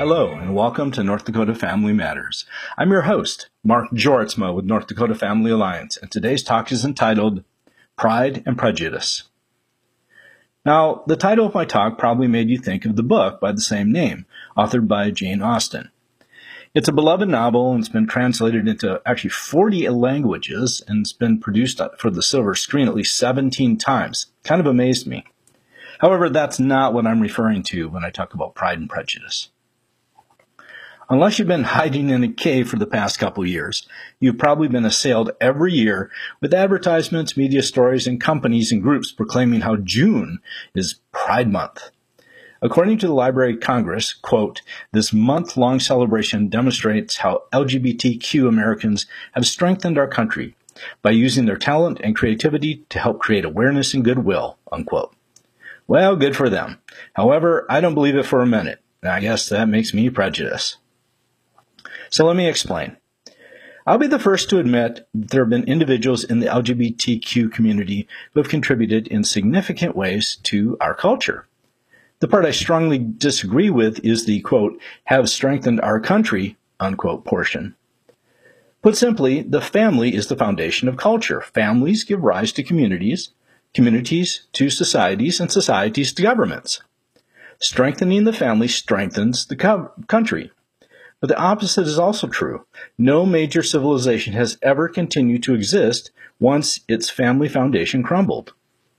Hello, and welcome to North Dakota Family Matters. I'm your host, Mark Joritsma with North Dakota Family Alliance, and today's talk is entitled Pride and Prejudice. Now, the title of my talk probably made you think of the book by the same name, authored by Jane Austen. It's a beloved novel, and it's been translated into actually 40 languages, and it's been produced for the silver screen at least 17 times. Kind of amazed me. However, that's not what I'm referring to when I talk about Pride and Prejudice. Unless you've been hiding in a cave for the past couple years, you've probably been assailed every year with advertisements, media stories, and companies and groups proclaiming how June is Pride Month. According to the Library of Congress, quote, this month-long celebration demonstrates how LGBTQ Americans have strengthened our country by using their talent and creativity to help create awareness and goodwill, unquote. Well, good for them. However, I don't believe it for a minute. I guess that makes me prejudiced. So let me explain. I'll be the first to admit that there have been individuals in the LGBTQ community who have contributed in significant ways to our culture. The part I strongly disagree with is the, quote, have strengthened our country, unquote, portion. Put simply, the family is the foundation of culture. Families give rise to communities, communities to societies, and societies to governments. Strengthening the family strengthens the country. But the opposite is also true. No major civilization has ever continued to exist once its family foundation crumbled.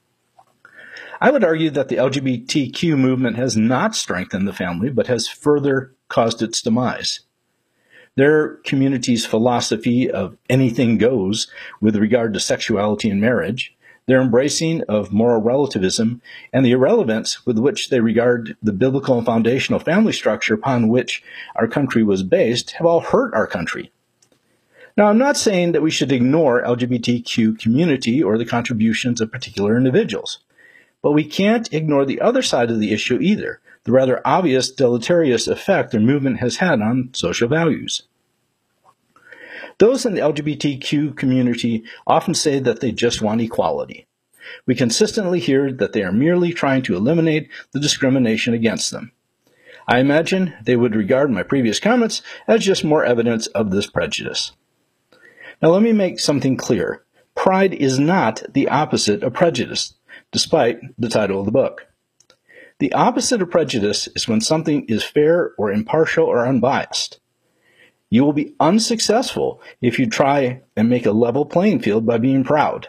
I would argue that the LGBTQ movement has not strengthened the family, but has further caused its demise. Their community's philosophy of anything goes with regard to sexuality and marriage, their embracing of moral relativism, and the irrelevance with which they regard the biblical and foundational family structure upon which our country was based have all hurt our country. Now, I'm not saying that we should ignore LGBTQ community or the contributions of particular individuals, but we can't ignore the other side of the issue either, the rather obvious deleterious effect their movement has had on social values. Those in the LGBTQ community often say that they just want equality. We consistently hear that they are merely trying to eliminate the discrimination against them. I imagine they would regard my previous comments as just more evidence of this prejudice. Now let me make something clear. Pride is not the opposite of prejudice, despite the title of the book. The opposite of prejudice is when something is fair or impartial or unbiased. You will be unsuccessful if you try and make a level playing field by being proud.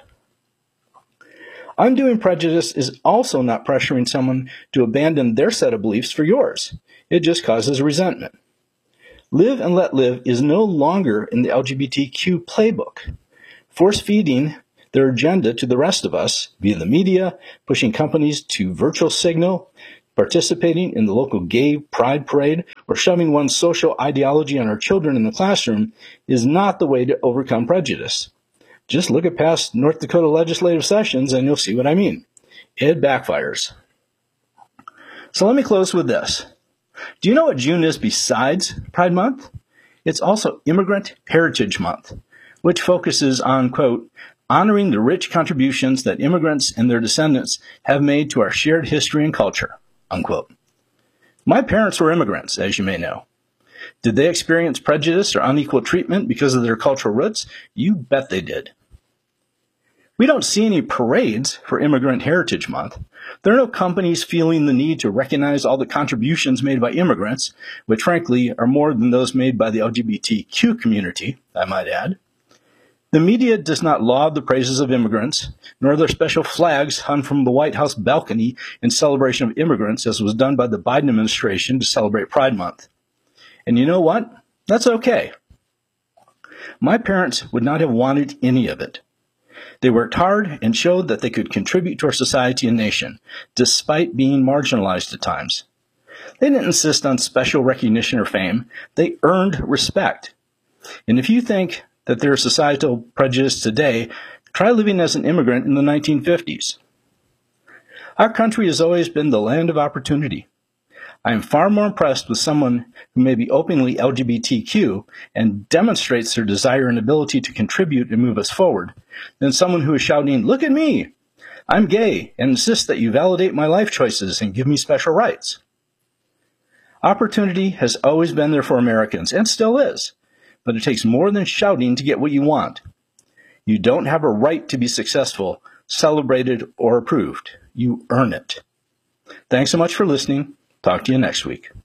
Undoing prejudice is also not pressuring someone to abandon their set of beliefs for yours. It just causes resentment. Live and let live is no longer in the LGBTQ playbook. Force-feeding their agenda to the rest of us via the media, pushing companies to virtual signal, participating in the local gay pride parade, or shoving one's social ideology on our children in the classroom is not the way to overcome prejudice. Just look at past North Dakota legislative sessions and you'll see what I mean. It backfires. So let me close with this. Do you know what June is besides Pride Month? It's also Immigrant Heritage Month, which focuses on, quote, honoring the rich contributions that immigrants and their descendants have made to our shared history and culture. Unquote. My parents were immigrants, as you may know. Did they experience prejudice or unequal treatment because of their cultural roots? You bet they did. We don't see any parades for Immigrant Heritage Month. There are no companies feeling the need to recognize all the contributions made by immigrants, which frankly are more than those made by the LGBTQ community, I might add. The media does not laud the praises of immigrants, nor their special flags hung from the White House balcony in celebration of immigrants, as was done by the Biden administration to celebrate Pride Month. And you know what? That's okay. My parents would not have wanted any of it. They worked hard and showed that they could contribute to our society and nation, despite being marginalized at times. They didn't insist on special recognition or fame. They earned respect. And if you think that there is societal prejudice today, try living as an immigrant in the 1950s. Our country has always been the land of opportunity. I am far more impressed with someone who may be openly LGBTQ and demonstrates their desire and ability to contribute and move us forward than someone who is shouting, "Look at me! I'm gay and insist that you validate my life choices and give me special rights." Opportunity has always been there for Americans, and still is, but it takes more than shouting to get what you want. You don't have a right to be successful, celebrated, or approved. You earn it. Thanks so much for listening. Talk to you next week.